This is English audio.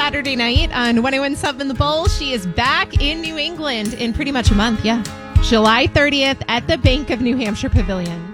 Saturday night on 101.7 The Bull. She is back in New England in pretty much a month, yeah. July 30th at the Bank of New Hampshire Pavilion.